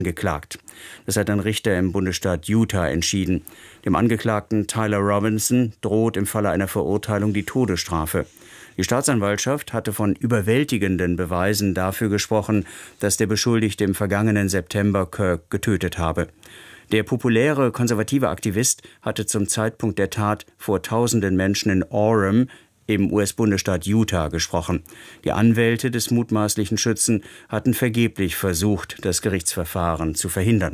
geklagt. Das hat ein Richter im Bundesstaat Utah entschieden. Dem Angeklagten Tyler Robinson droht im Falle einer Verurteilung die Todesstrafe. Die Staatsanwaltschaft hatte von überwältigenden Beweisen dafür gesprochen, dass der Beschuldigte im vergangenen September Kirk getötet habe. Der populäre konservative Aktivist hatte zum Zeitpunkt der Tat vor tausenden Menschen in Orem im US-Bundesstaat Utah gesprochen. Die Anwälte des mutmaßlichen Schützen hatten vergeblich versucht, das Gerichtsverfahren zu verhindern.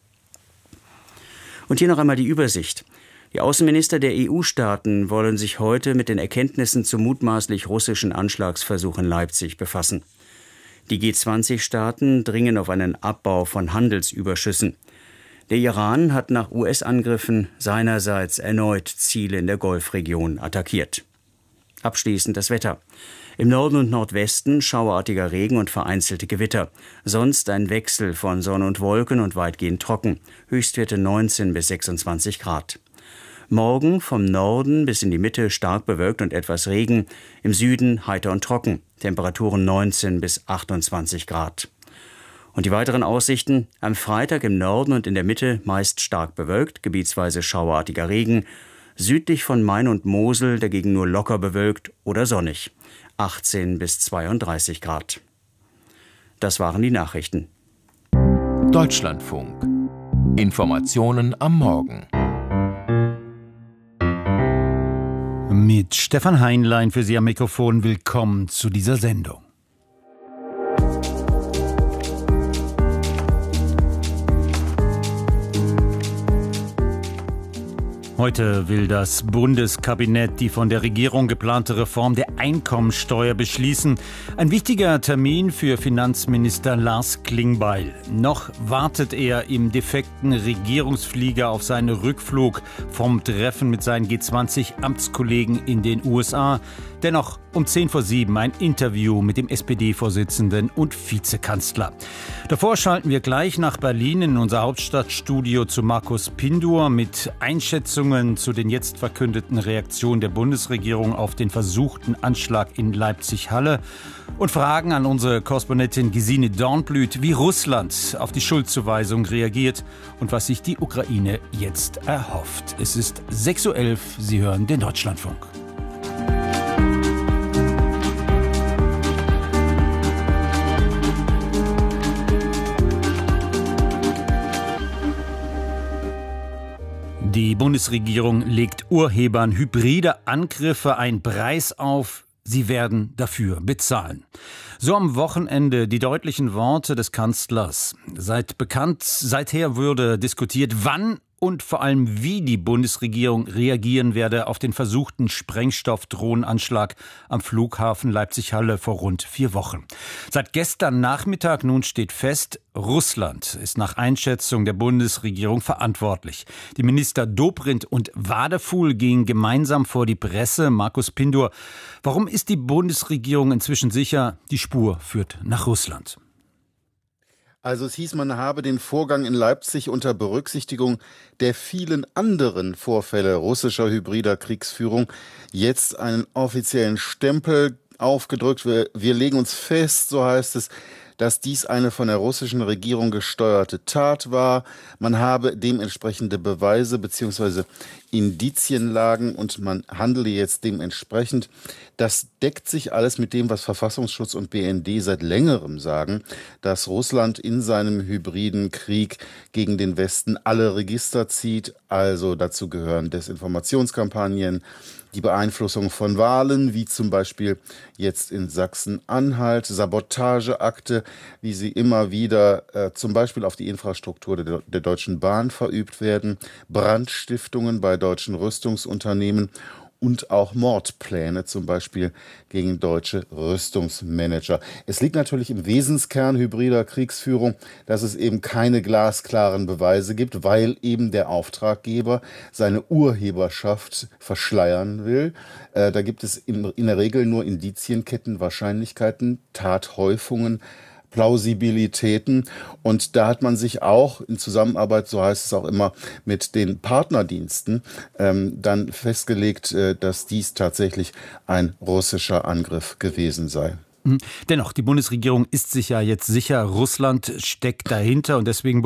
Und hier noch einmal die Übersicht. Die Außenminister der EU-Staaten wollen sich heute mit den Erkenntnissen zum mutmaßlich russischen Anschlagsversuch in Leipzig befassen. Die G20-Staaten dringen auf einen Abbau von Handelsüberschüssen. Der Iran hat nach US-Angriffen seinerseits erneut Ziele in der Golfregion attackiert. Abschließend das Wetter. Im Norden und Nordwesten schauerartiger Regen und vereinzelte Gewitter. Sonst ein Wechsel von Sonne und Wolken und weitgehend trocken. Höchstwerte 19 bis 26 Grad. Morgen vom Norden bis in die Mitte stark bewölkt und etwas Regen. Im Süden heiter und trocken. Temperaturen 19 bis 28 Grad. Und die weiteren Aussichten: am Freitag im Norden und in der Mitte meist stark bewölkt, gebietsweise schauerartiger Regen. Südlich von Main und Mosel dagegen nur locker bewölkt oder sonnig. 18 bis 32 Grad. Das waren die Nachrichten. Deutschlandfunk. Informationen am Morgen. Mit Stefan Heinlein für Sie am Mikrofon. Willkommen zu dieser Sendung. Heute will das Bundeskabinett die von der Regierung geplante Reform der Einkommensteuer beschließen. Ein wichtiger Termin für Finanzminister Lars Klingbeil. Noch wartet er im defekten Regierungsflieger auf seinen Rückflug vom Treffen mit seinen G20-Amtskollegen in den USA. Dennoch um 6:10 ein Interview mit dem SPD-Vorsitzenden und Vizekanzler. Davor schalten wir gleich nach Berlin in unser Hauptstadtstudio zu Markus Pindur mit Einschätzungen zu den jetzt verkündeten Reaktionen der Bundesregierung auf den versuchten Anschlag in Leipzig-Halle und Fragen an unsere Korrespondentin Gesine Dornblüt, wie Russland auf die Schuldzuweisung reagiert und was sich die Ukraine jetzt erhofft. Es ist 6:11 Uhr, Sie hören den Deutschlandfunk. Die Bundesregierung legt Urhebern hybrider Angriffe einen Preis auf. Sie werden dafür bezahlen. So am Wochenende die deutlichen Worte des Kanzlers. Seither würde diskutiert, wann und vor allem wie die Bundesregierung reagieren werde auf den versuchten Sprengstoffdrohnenanschlag am Flughafen Leipzig-Halle vor rund 4 Wochen. Seit gestern Nachmittag nun steht fest, Russland ist nach Einschätzung der Bundesregierung verantwortlich. Die Minister Dobrindt und Wadefuhl gingen gemeinsam vor die Presse. Markus Pindur, warum ist die Bundesregierung inzwischen sicher, die Spur führt nach Russland? Also es hieß, man habe den Vorgang in Leipzig unter Berücksichtigung der vielen anderen Vorfälle russischer hybrider Kriegsführung jetzt einen offiziellen Stempel aufgedrückt. Wir legen uns fest, so heißt es, dass dies eine von der russischen Regierung gesteuerte Tat war. Man habe dementsprechende Beweise bzw. Indizienlagen und man handele jetzt dementsprechend. Das deckt sich alles mit dem, was Verfassungsschutz und BND seit längerem sagen, dass Russland in seinem hybriden Krieg gegen den Westen alle Register zieht. Also dazu gehören Desinformationskampagnen, die Beeinflussung von Wahlen, wie zum Beispiel jetzt in Sachsen-Anhalt, Sabotageakte, wie sie immer wieder zum Beispiel auf die Infrastruktur der Deutschen Bahn verübt werden, Brandstiftungen bei deutschen Rüstungsunternehmen und auch Mordpläne, zum Beispiel gegen deutsche Rüstungsmanager. Es liegt natürlich im Wesenskern hybrider Kriegsführung, dass es eben keine glasklaren Beweise gibt, weil eben der Auftraggeber seine Urheberschaft verschleiern will. Da gibt es in der Regel nur Indizienketten, Wahrscheinlichkeiten, Tathäufungen, Plausibilitäten. Und da hat man sich auch in Zusammenarbeit, so heißt es auch immer, mit den Partnerdiensten dann festgelegt, dass dies tatsächlich ein russischer Angriff gewesen sei. Dennoch, die Bundesregierung ist sich ja jetzt sicher, Russland steckt dahinter und deswegen